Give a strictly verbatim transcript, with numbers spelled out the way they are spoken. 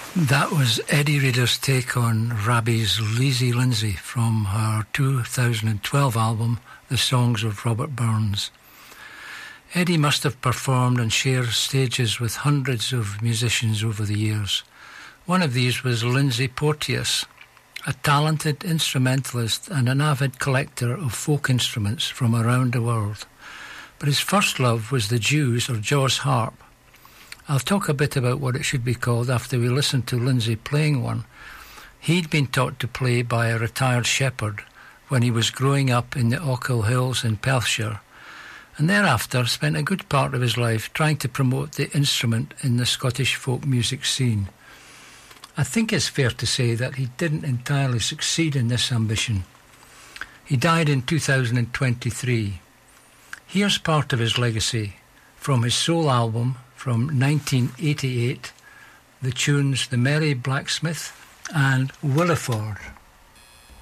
That was Eddie Reader's take on Rabbie's Leesy Lindsay from her two thousand twelve album, The Songs of Robert Burns. Eddie must have performed and shared stages with hundreds of musicians over the years. One of these was Lindsay Porteous, a talented instrumentalist and an avid collector of folk instruments from around the world. But his first love was the Jews or Jaws harp. I'll talk a bit about what it should be called after we listen to Lindsay playing one. He'd been taught to play by a retired shepherd when he was growing up in the Ochil Hills in Perthshire, and thereafter spent a good part of his life trying to promote the instrument in the Scottish folk music scene. I think it's fair to say that he didn't entirely succeed in this ambition. He died in two thousand twenty-three. Here's part of his legacy from his sole album from nineteen eighty-eight, the tunes The Merry Blacksmith and Williford.